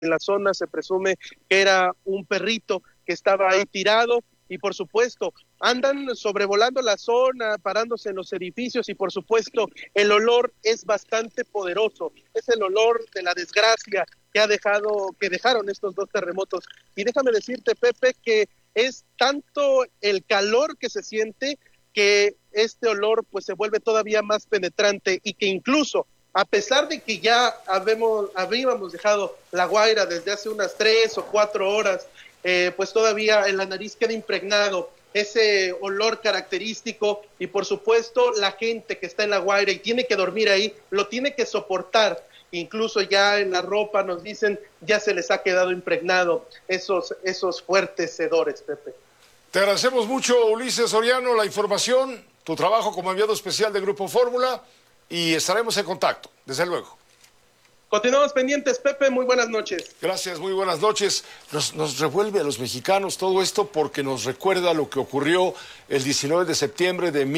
en la zona se presume que era un perrito que estaba ahí tirado y por supuesto andan sobrevolando la zona, parándose en los edificios y por supuesto el olor es bastante poderoso, es el olor de la desgracia que dejaron estos dos terremotos. Y déjame decirte, Pepe, que es tanto el calor que se siente que este olor pues se vuelve todavía más penetrante y que incluso a pesar de que ya habíamos dejado La Guaira desde hace unas 3 o 4 horas, pues todavía en la nariz queda impregnado ese olor característico y por supuesto la gente que está en La Guaira y tiene que dormir ahí, lo tiene que soportar. Incluso ya en la ropa nos dicen, ya se les ha quedado impregnado esos fuertes hedores, Pepe. Te agradecemos mucho, Ulises Soriano, la información, tu trabajo como enviado especial de Grupo Fórmula y estaremos en contacto, desde luego. Continuamos pendientes, Pepe, muy buenas noches. Gracias, muy buenas noches. Nos revuelve a los mexicanos todo esto porque nos recuerda lo que ocurrió el 19 de septiembre de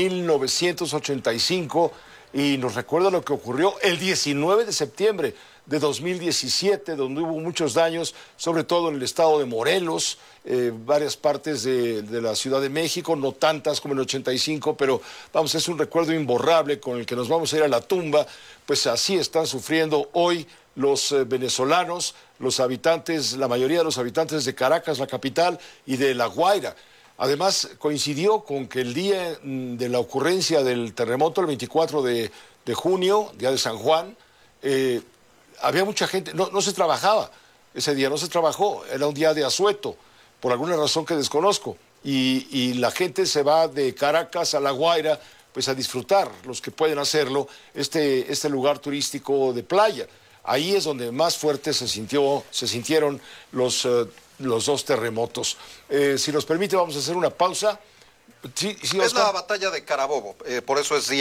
1985 y nos recuerda lo que ocurrió el 19 de septiembre de 2017, donde hubo muchos daños, sobre todo en el estado de Morelos, varias partes de la Ciudad de México, no tantas como en el 85, pero vamos, es un recuerdo imborrable con el que nos vamos a ir a la tumba, pues así están sufriendo hoy los venezolanos, los habitantes, la mayoría de los habitantes de Caracas, la capital, y de La Guaira. Además, coincidió con que el día de la ocurrencia del terremoto, el 24 de junio, día de San Juan, había mucha gente, no se trabajaba, ese día no se trabajó, era un día de asueto, por alguna razón que desconozco, y la gente se va de Caracas a La Guaira, pues a disfrutar, los que pueden hacerlo, este lugar turístico de playa. Ahí es donde más fuerte se sintieron los dos terremotos. Si nos permite, vamos a hacer una pausa. Sí, es la batalla de Carabobo, por eso es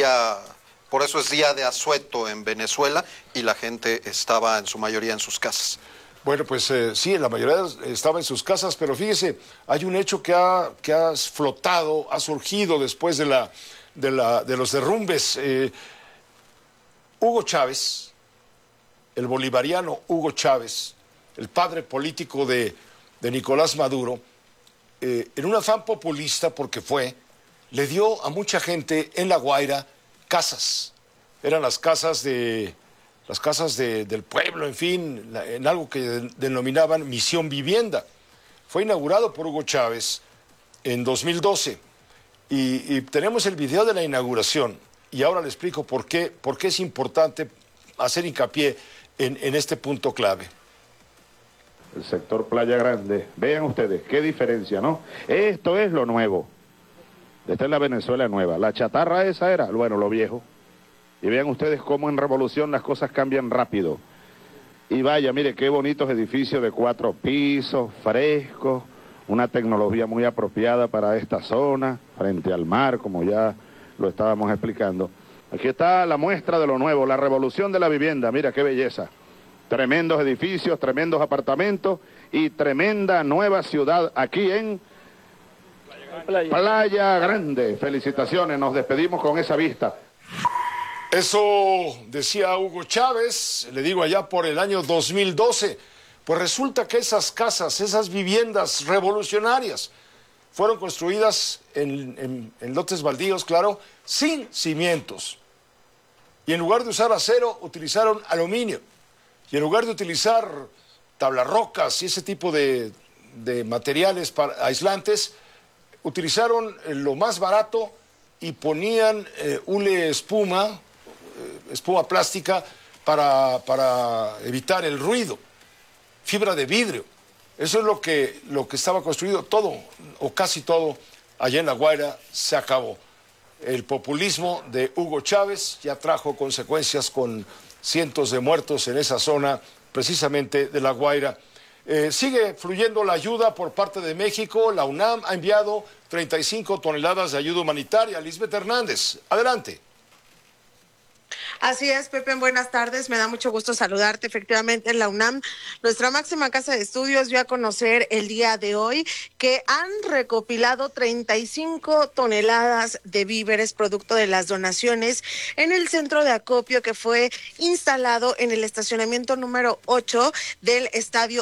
día de asueto en Venezuela y la gente estaba en su mayoría en sus casas. Bueno, pues sí, la mayoría estaba en sus casas, pero fíjese, hay un hecho que ha flotado, ha surgido después de los derrumbes. Hugo Chávez, el bolivariano Hugo Chávez, el padre político de Nicolás Maduro, en un afán populista, porque le dio a mucha gente en La Guaira casas. Eran las casas del pueblo, en fin, en algo que denominaban Misión Vivienda. Fue inaugurado por Hugo Chávez en 2012 y tenemos el video de la inauguración y ahora le explico por qué es importante hacer hincapié en este punto clave. El sector Playa Grande, vean ustedes, qué diferencia, ¿no? Esto es lo nuevo. Esta es la Venezuela nueva. La chatarra esa era, bueno, lo viejo. Y vean ustedes cómo en revolución las cosas cambian rápido. Y vaya, mire qué bonitos edificios de 4 pisos, frescos, una tecnología muy apropiada para esta zona, frente al mar, como ya lo estábamos explicando. Aquí está la muestra de lo nuevo, la revolución de la vivienda, mira qué belleza. Tremendos edificios, tremendos apartamentos y tremenda nueva ciudad aquí en Playa Grande. Felicitaciones, nos despedimos con esa vista. Eso decía Hugo Chávez, le digo allá por el año 2012, pues resulta que esas casas, esas viviendas revolucionarias, fueron construidas en lotes baldíos, claro, sin cimientos. Y en lugar de usar acero, utilizaron aluminio. Y en lugar de utilizar tablarrocas y ese tipo de materiales aislantes, utilizaron lo más barato y ponían hule espuma plástica para evitar el ruido, fibra de vidrio. Eso es lo que estaba construido, todo o casi todo allá en La Guaira se acabó. El populismo de Hugo Chávez ya trajo consecuencias con cientos de muertos en esa zona, precisamente de La Guaira. Sigue fluyendo la ayuda por parte de México. La UNAM ha enviado 35 toneladas de ayuda humanitaria. Lisbeth Hernández, adelante. Así es, Pepe, buenas tardes. Me da mucho gusto saludarte. Efectivamente, la UNAM, nuestra máxima casa de estudios, dio a conocer el día de hoy que han recopilado 35 toneladas de víveres producto de las donaciones en el centro de acopio que fue instalado en el estacionamiento número 8 del Estadio